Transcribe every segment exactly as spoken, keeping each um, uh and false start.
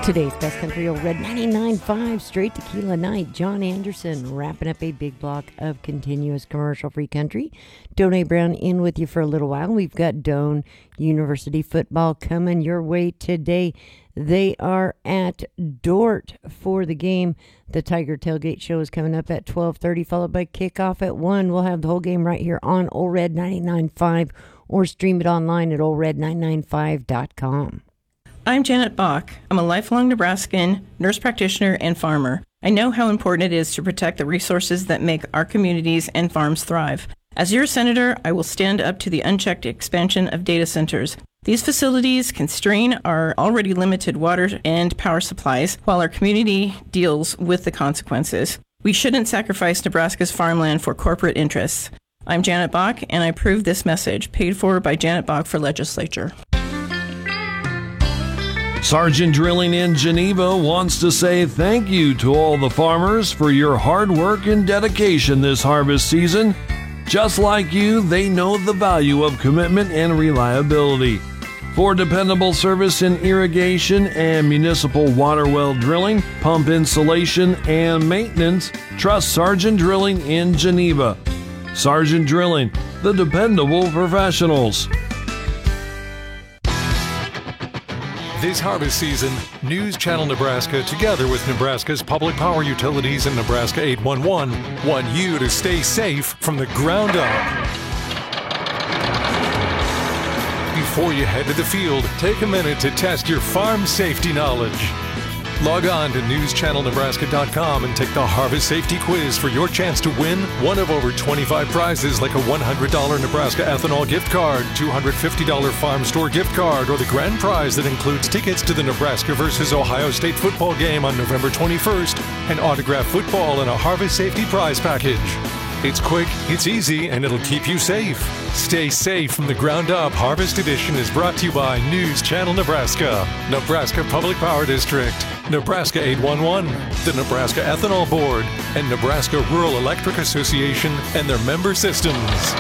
Today's Best Country Old Red ninety-nine point five Straight Tequila Night. John Anderson wrapping up a big block of continuous commercial-free country. Donnie Brown in with you for a little while. We've got Doane University football coming your way today. They are at Dordt for the game. The Tiger Tailgate Show is coming up at twelve thirty, followed by kickoff at one. We'll have the whole game right here on Old Red ninety-nine point five or stream it online at old red nine nine five dot com. I'm Janet Bach. I'm a lifelong Nebraskan, nurse practitioner, and farmer. I know how important it is to protect the resources that make our communities and farms thrive. As your senator, I will stand up to the unchecked expansion of data centers. These facilities constrain our already limited water and power supplies while our community deals with the consequences. We shouldn't sacrifice Nebraska's farmland for corporate interests. I'm Janet Bach, and I approve this message, paid for by Janet Bach for Legislature. Sargent Drilling in Geneva wants to say thank you to all the farmers for your hard work and dedication this harvest season. Just like you, they know the value of commitment and reliability. For dependable service in irrigation and municipal water well drilling, pump installation, and maintenance, trust Sargent Drilling in Geneva. Sargent Drilling, the dependable professionals. This harvest season, News Channel Nebraska, together with Nebraska's public power utilities and Nebraska eight one one, want you to stay safe from the ground up. Before you head to the field, take a minute to test your farm safety knowledge. Log on to news channel nebraska dot com and take the Harvest Safety Quiz for your chance to win one of over twenty-five prizes like a one hundred dollars Nebraska ethanol gift card, two hundred fifty dollars farm store gift card, or the grand prize that includes tickets to the Nebraska versus Ohio State football game on November twenty-first and autographed football in a Harvest Safety prize package. It's quick, it's easy, and it'll keep you safe. Stay safe from the ground up. Harvest Edition is brought to you by News Channel Nebraska, Nebraska Public Power District, Nebraska eight one one, the Nebraska Ethanol Board, and Nebraska Rural Electric Association and their member systems.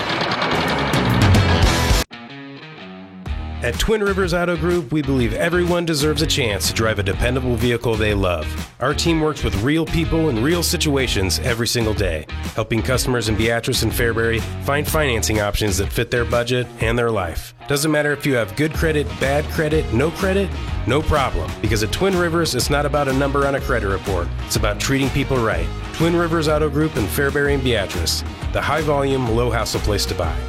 At Twin Rivers Auto Group, we believe everyone deserves a chance to drive a dependable vehicle they love. Our team works with real people in real situations every single day, helping customers in Beatrice and Fairbury find financing options that fit their budget and their life. Doesn't matter if you have good credit, bad credit, no credit, no problem. Because at Twin Rivers, it's not about a number on a credit report. It's about treating people right. Twin Rivers Auto Group in Fairbury and Beatrice, the high-volume, low-hassle place to buy.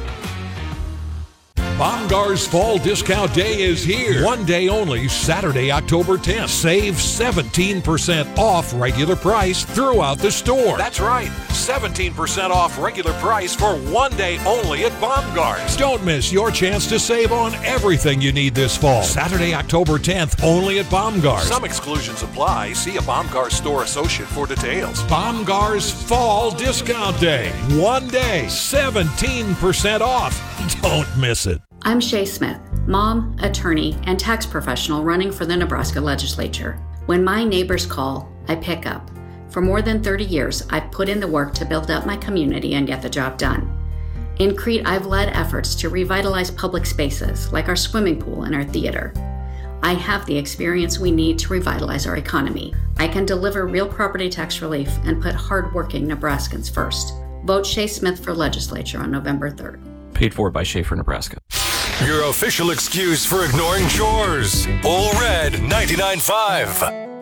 Bomgaars Fall Discount Day is here. One day only, Saturday, October tenth. Save seventeen percent off regular price throughout the store. That's right, seventeen percent off regular price for one day only at Bomgaars. Don't miss your chance to save on everything you need this fall. Saturday, October tenth, only at Bomgaars. Some exclusions apply. See a Bomgaars store associate for details. Bomgaars Fall Discount Day. One day, seventeen percent off. Don't miss it. I'm Shay Smith, mom, attorney, and tax professional running for the Nebraska legislature. When my neighbors call, I pick up. For more than thirty years, I've put in the work to build up my community and get the job done. In Crete, I've led efforts to revitalize public spaces like our swimming pool and our theater. I have the experience we need to revitalize our economy. I can deliver real property tax relief and put hardworking Nebraskans first. Vote Shay Smith for legislature on November third. Paid for by Schaefer, Nebraska. Your official excuse for ignoring chores. Old Red ninety-nine point five.